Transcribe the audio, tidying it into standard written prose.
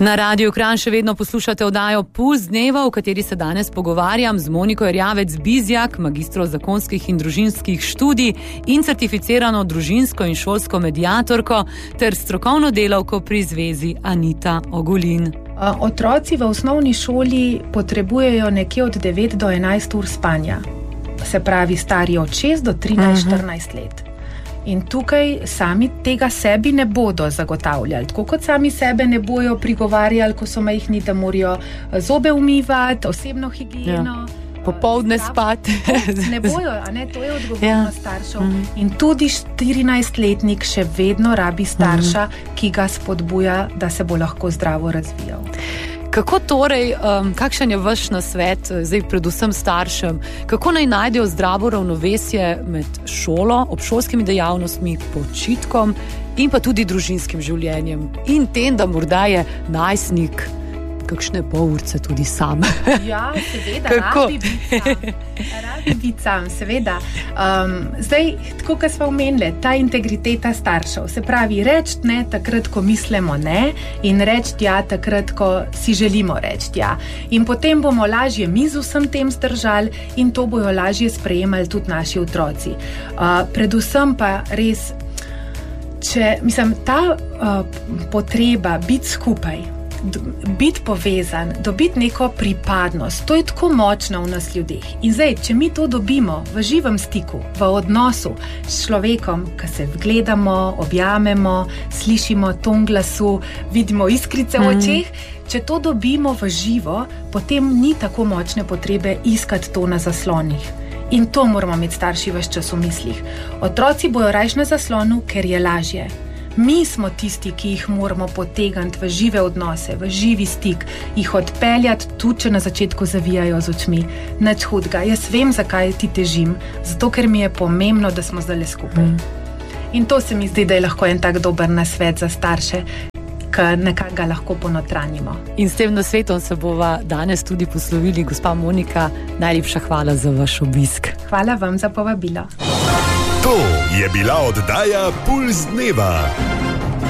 Na Radiu Kranj še vedno poslušate oddajo Puls dneva, v kateri se danes pogovarjam z Moniko Erjavec-Bizjak, magistro zakonskih in družinskih študij in certificirano družinsko in šolsko mediatorko ter strokovno delavko pri zvezi Anita Ogulin. Otroci v osnovni šoli potrebujejo nekje od 9 do 11 ur spanja. Se pravi, stari od 6 do 13-14 let. In tukaj sami tega sebi ne bodo zagotavljali. Tako kot sami sebe ne bojo prigovarjali, ko so majhni, da morajo zobe umivati, osebno higieno. Ja. Popoldne spati. Ne bojo, a ne? To je odgovornost staršev. In tudi 14-letnik še vedno rabi starša, ki ga spodbuja, da se bo lahko zdravo razvijal. Kako torej, kakšen je vaš nasvet, zdaj predvsem staršem, kako naj najdejo zdravo ravnovesje med šolo, obšolskimi dejavnostmi, počitkom in pa tudi družinskim življenjem in tem, da morda je najstnik kakšne pol urce tudi sam. Ja, seveda, rabi biti sam, seveda. Zdaj, tako kot smo omenili, ta integriteta staršev, se pravi, reči ne takrat, ko mislimo ne, in reči ja takrat, ko si želimo reči ja. In potem bomo lažje mi z vsem tem zdržali in to bojo lažje sprejemali tudi naši otroci. Predvsem pa res, ta potreba biti skupaj, biti povezan, dobiti neko pripadnost, to je tako močno v nas ljudeh. In zdaj, če mi to dobimo v živem stiku, v odnosu s človekom, ki se gledamo, objamemo, slišimo ton glasu, vidimo iskrice v očeh, če to dobimo v živo, potem ni tako močne potrebe iskati to na zaslonih. In to moramo imeti starši ves čas v mislih. Otroci bojo rajš na zaslonu, ker je lažje. Mi smo tisti, ki jih moramo potegniti v žive odnose, v živi stik, jih odpeljati, tudi če na začetku zavijajo z očmi. Nič hudega. Jaz vem, zakaj ti težim, zato ker mi je pomembno, da smo zdaj skupaj. In to se mi zdi, da je lahko en tak dober nasvet za starše, ki nekako ga lahko ponotranjimo. In s tem nasvetom se bova danes tudi poslovili. Gospa Monika, najlepša hvala za vaš obisk. Hvala vam za povabilo. To je bila oddaja Puls dneva.